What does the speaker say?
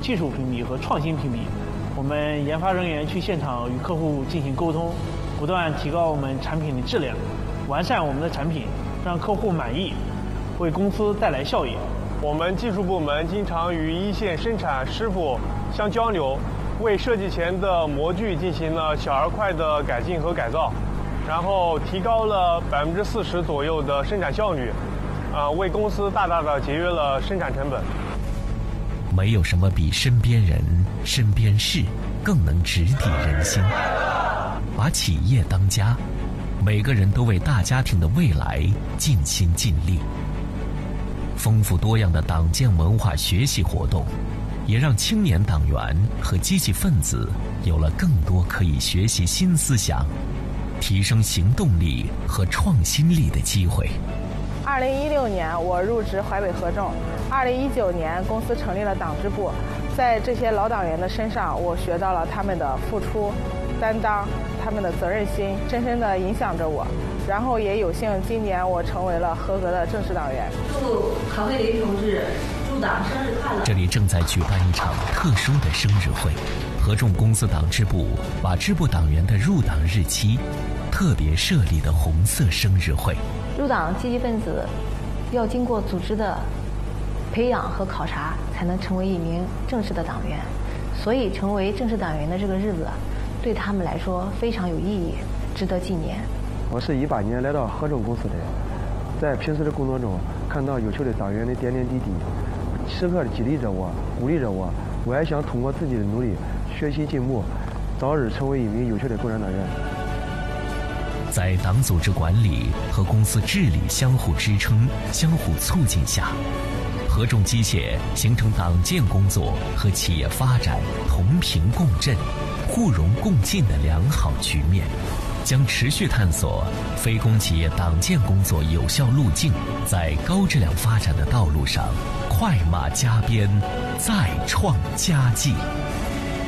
技术评比和创新评比。我们研发人员去现场与客户进行沟通，不断提高我们产品的质量，完善我们的产品，让客户满意，为公司带来效益。 我们技术部门经常与一线生产师傅相交流，为设计前的模具进行了小而快的改进和改造，然后提高了40%左右的生产效率，为公司大大的节约了生产成本。 没有什么比身边人、身边事更能直抵人心。把企业当家，每个人都为大家庭的未来尽心尽力。丰富多样的党建文化学习活动，也让青年党员和积极分子有了更多可以学习新思想、提升行动力和创新力的机会。 2016年我入职淮北合众，2019年公司成立了党支部。在这些老党员的身上，我学到了他们的付出、担当，他们的责任心，深深地影响着我。然后也有幸今年我成为了合格的正式党员。 祝郝慧林同志入党生日快乐！ 这里正在举办一场特殊的生日会，合众公司党支部把支部党员的入党日期特别设立的红色生日会。 入党积极分子要经过组织的培养和考察，才能成为一名正式的党员。所以成为正式党员的这个日子对他们来说非常有意义，值得纪念。 我是18年来到合众公司的，在平时的工作中看到优秀的党员的点点滴滴，时刻地激励着我，鼓励着我。我也想通过自己的努力学习进步，早日成为一名优秀的共产党员。 在党组织管理和公司治理相互支撑、相互促进下，合众机械形成党建工作和企业发展同频共振、互融共进的良好局面，将持续探索非公企业党建工作有效路径，在高质量发展的道路上快马加鞭，再创佳绩。